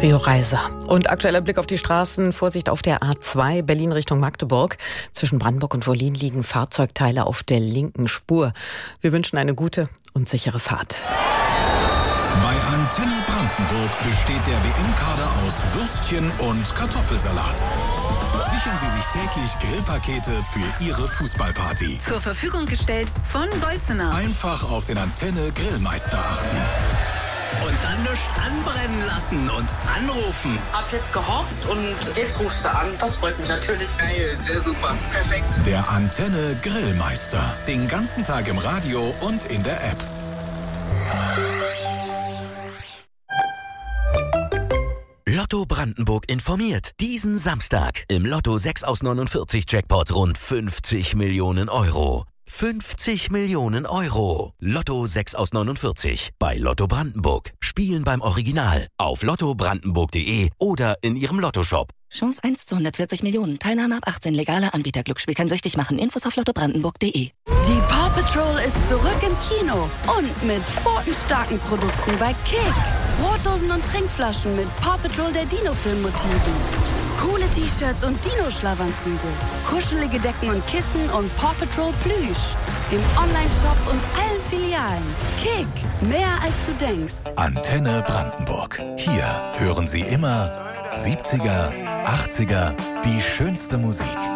Rio Reiser. Und aktueller Blick auf die Straßen. Vorsicht auf der A2 Berlin Richtung Magdeburg. Zwischen Brandenburg und Wollin liegen Fahrzeugteile auf der linken Spur. Wir wünschen eine gute und sichere Fahrt. Bei Antenne Brandenburg besteht der WM-Kader aus Würstchen und Kartoffelsalat. Sichern Sie sich täglich Grillpakete für Ihre Fußballparty. Zur Verfügung gestellt von Bolzener. Einfach auf den Antenne Grillmeister achten. Und dann nichts anbrennen lassen und anrufen. Hab jetzt gehofft und jetzt rufst du an. Das freut mich natürlich. Geil, sehr super, perfekt. Der Antenne Grillmeister. Den ganzen Tag im Radio und in der App. Lotto Brandenburg informiert. Diesen Samstag im Lotto 6 aus 49 Jackpot rund 50 Millionen Euro. 50 Millionen Euro. Lotto 6 aus 49 bei Lotto Brandenburg. Spielen beim Original auf lottobrandenburg.de oder in Ihrem Lottoshop. Chance 1 zu 140 Millionen. Teilnahme ab 18. Legaler Anbieter. Glücksspiel kann süchtig machen. Infos auf lottobrandenburg.de. Die Paw Patrol ist zurück im Kino. Und mit pfotenstarken Produkten bei Kick. Brotdosen und Trinkflaschen mit Paw Patrol der Dino-Film-Motiven. Coole T-Shirts und Dino-Schlafanzüge. Kuschelige Decken und Kissen und Paw Patrol Plüsch. Im Online-Shop und allen Filialen. Kick. Mehr als du denkst. Antenne Brandenburg. Hier hören Sie immer 70er, 80er, die schönste Musik.